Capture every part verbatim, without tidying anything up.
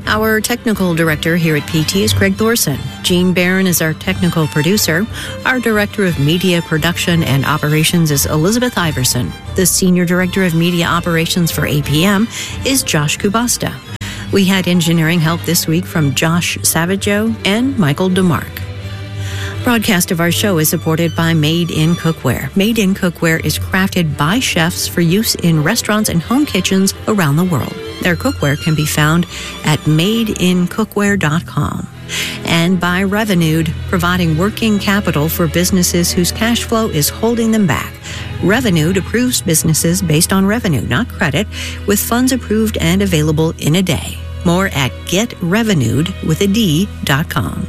Our technical director here at P T is Craig Thorson. Gene Barron is our technical producer. Our director of media production and operations is Elizabeth Iverson. The senior director of media operations for A P M is Josh Kubasta. We had engineering help this week from Josh Savageau and Michael DeMarc. Broadcast of our show is supported by Made in Cookware. Made in Cookware is crafted by chefs for use in restaurants and home kitchens around the world. Their cookware can be found at made in cookware dot com. And by Revenued, providing working capital for businesses whose cash flow is holding them back. Revenued approves businesses based on revenue, not credit, with funds approved and available in a day. More at get revenued with a D dot com.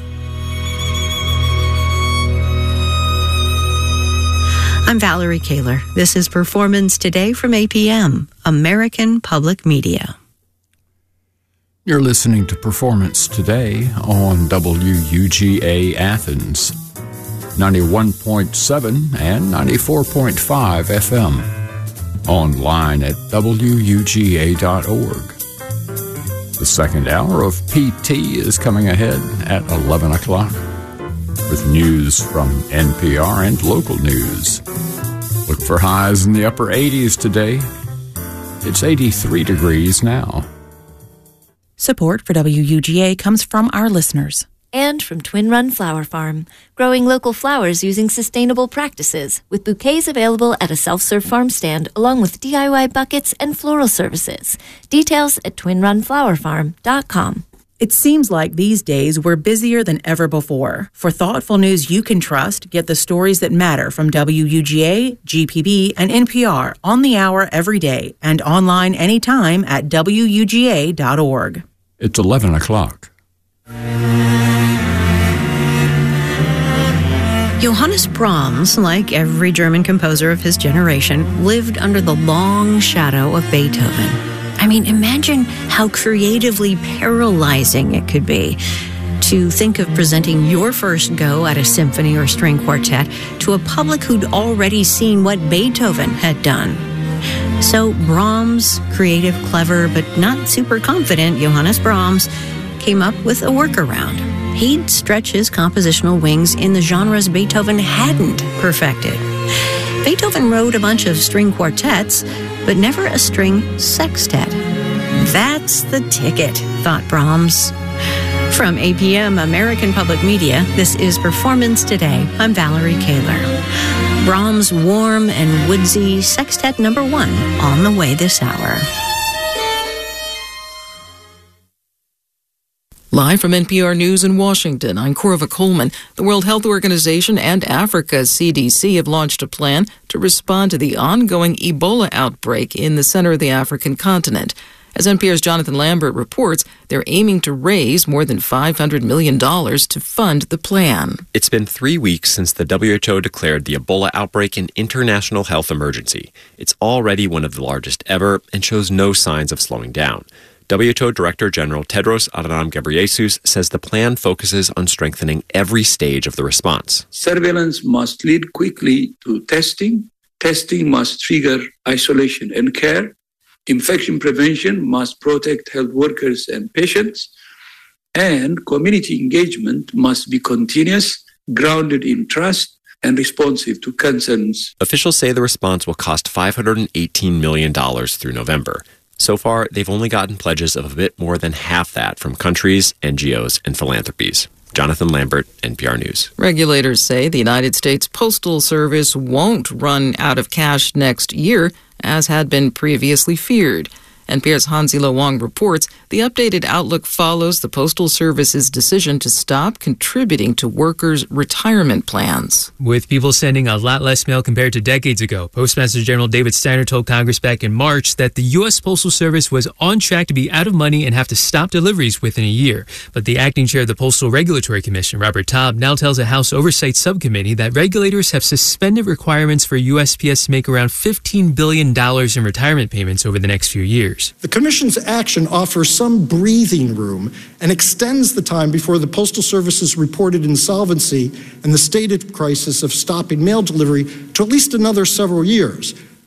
I'm Valerie Kaler. This is Performance Today from A P M, American Public Media. You're listening to Performance Today on W U G A Athens, ninety-one point seven and ninety-four point five F M. Online at W U G A dot org. The second hour of P T is coming ahead at eleven o'clock with news from N P R and local news. Look for highs in the upper eighties today. It's eighty-three degrees now. Support for W U G A comes from our listeners. And from Twin Run Flower Farm, growing local flowers using sustainable practices, with bouquets available at a self-serve farm stand, along with D I Y buckets and floral services. Details at twin run flower farm dot com. It seems like these days we're busier than ever before. For thoughtful news you can trust, get the stories that matter from W U G A, G P B, and N P R on the hour every day and online anytime at W U G A dot org. It's eleven o'clock. Johannes Brahms, like every German composer of his generation, lived under the long shadow of Beethoven. I mean, imagine how creatively paralyzing it could be to think of presenting your first go at a symphony or string quartet to a public who'd already seen what Beethoven had done. So Brahms, creative, clever, but not super confident Johannes Brahms, came up with a workaround. He'd stretch his compositional wings in the genres Beethoven hadn't perfected. Beethoven wrote a bunch of string quartets, but never a string sextet. That's the ticket, thought Brahms. From A P M, American Public Media, this is Performance Today. I'm Valerie Kaler. Brahms' warm and woodsy sextet number one on the way this hour. Live from N P R News in Washington, I'm Corva Coleman. The World Health Organization and Africa's C D C have launched a plan to respond to the ongoing Ebola outbreak in the center of the African continent. As N P R's Jonathan Lambert reports, they're aiming to raise more than five hundred million dollars to fund the plan. It's been three weeks since the W H O declared the Ebola outbreak an international health emergency. It's already one of the largest ever and shows no signs of slowing down. W H O Director General Tedros Adhanom Ghebreyesus says the plan focuses on strengthening every stage of the response. Surveillance must lead quickly to testing. Testing must trigger isolation and care. Infection prevention must protect health workers and patients. And community engagement must be continuous, grounded in trust, and responsive to concerns. Officials say the response will cost five hundred eighteen million dollars through November. So far, they've only gotten pledges of a bit more than half that from countries, N G Os, and philanthropies. Jonathan Lambert, N P R News. Regulators say the United States Postal Service won't run out of cash next year, as had been previously feared. N P R's Hanzilo Wong reports the updated outlook follows the Postal Service's decision to stop contributing to workers' retirement plans. With people sending a lot less mail compared to decades ago, Postmaster General David Steiner told Congress back in March that the U S. Postal Service was on track to be out of money and have to stop deliveries within a year. But the acting chair of the Postal Regulatory Commission, Robert Taub, now tells a House Oversight Subcommittee that regulators have suspended requirements for U S P S to make around fifteen billion dollars in retirement payments over the next few years. The Commission's action offers some breathing room and extends the time before the Postal Service's reported insolvency and the stated crisis of stopping mail delivery to at least another several years.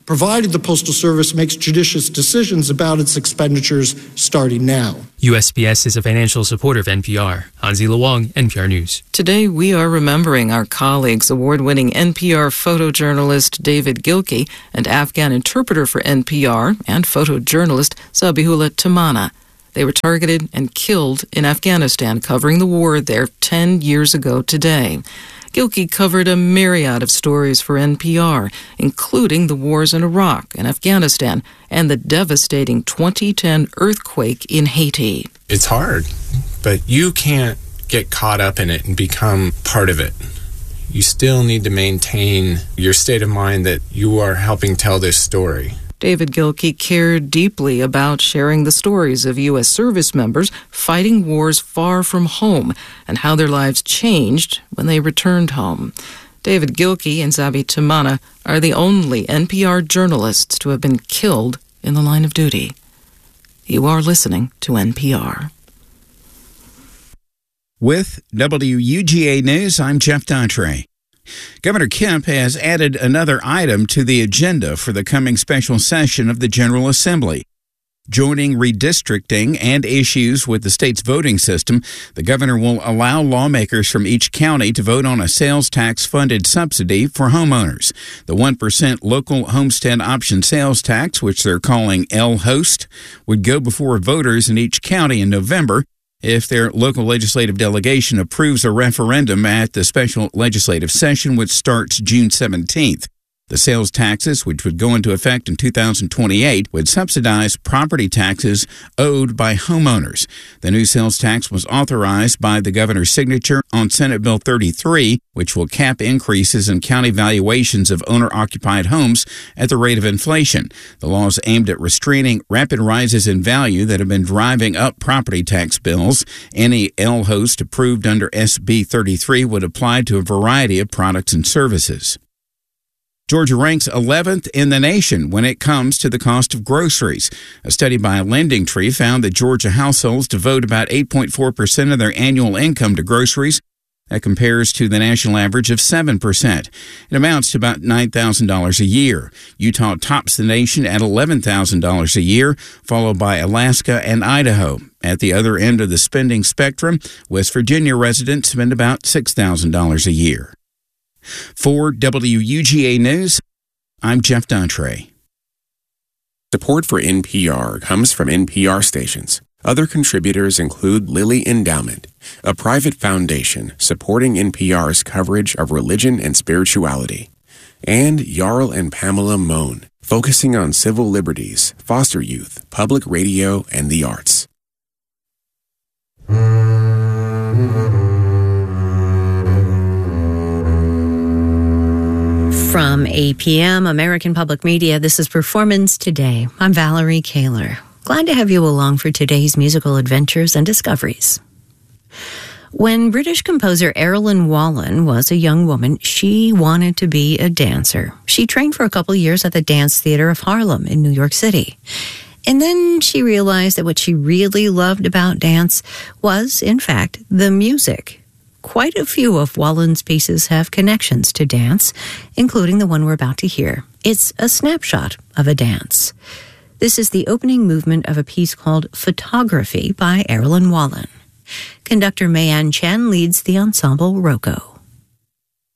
provided the Postal Service makes judicious decisions about its expenditures starting now. U S P S is a financial supporter of N P R. Hansi Luong, N P R News. Today, we are remembering our colleagues, award-winning N P R photojournalist David Gilkey and Afghan interpreter for N P R and photojournalist Zabihullah Tamana. They were targeted and killed in Afghanistan, covering the war there ten years ago today. Gilkey covered a myriad of stories for N P R, including the wars in Iraq and Afghanistan and the devastating twenty ten earthquake in Haiti. It's hard, but you can't get caught up in it and become part of it. You still need to maintain your state of mind that you are helping tell this story. David Gilkey cared deeply about sharing the stories of U S service members fighting wars far from home and how their lives changed when they returned home. David Gilkey and Zabi Tamana are the only N P R journalists to have been killed in the line of duty. You are listening to N P R. With W U G A News, I'm Jeff Daughtry. Governor Kemp has added another item to the agenda for the coming special session of the General Assembly. Joining redistricting and issues with the state's voting system, the governor will allow lawmakers from each county to vote on a sales tax-funded subsidy for homeowners. The one percent local homestead option sales tax, which they're calling L-HOST, would go before voters in each county in November if their local legislative delegation approves a referendum at the special legislative session, which starts June seventeenth. The sales taxes, which would go into effect in two thousand twenty-eight, would subsidize property taxes owed by homeowners. The new sales tax was authorized by the governor's signature on Senate Bill thirty-three, which will cap increases in county valuations of owner-occupied homes at the rate of inflation. The law is aimed at restraining rapid rises in value that have been driving up property tax bills. Any L-HOST approved under S B thirty-three would apply to a variety of products and services. Georgia ranks eleventh in the nation when it comes to the cost of groceries. A study by LendingTree found that Georgia households devote about eight point four percent of their annual income to groceries. That compares to the national average of seven percent. It amounts to about nine thousand dollars a year. Utah tops the nation at eleven thousand dollars a year, followed by Alaska and Idaho. At the other end of the spending spectrum, West Virginia residents spend about six thousand dollars a year. For W U G A News, I'm Jeff Daughtry. Support for N P R comes from N P R stations. Other contributors include Lilly Endowment, a private foundation supporting N P R's coverage of religion and spirituality, and Jarl and Pamela Mohn, focusing on civil liberties, foster youth, public radio, and the arts. From A P M, American Public Media, this is Performance Today. I'm Valerie Kaler. Glad to have you along for today's musical adventures and discoveries. When British composer Erilyn Wallen was a young woman, she wanted to be a dancer. She trained for a couple years at the Dance Theater of Harlem in New York City. And then she realized that what she really loved about dance was, in fact, the music. Quite a few of Wallen's pieces have connections to dance, including the one we're about to hear. It's a snapshot of a dance. This is the opening movement of a piece called Photography by Erilyn Wallen. Conductor Mayan Chen leads the ensemble Rocco.